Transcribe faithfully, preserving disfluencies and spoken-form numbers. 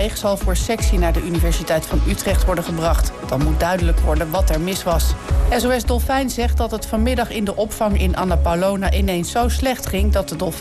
kreeg... zal voor sectie naar de Universiteit van Utrecht worden gebracht. Dan moet duidelijk worden wat er mis was. S O S Dolfijn zegt dat het vanmiddag in de opvang in Anna Paulowna ineens zo slecht ging... dat de dolfijn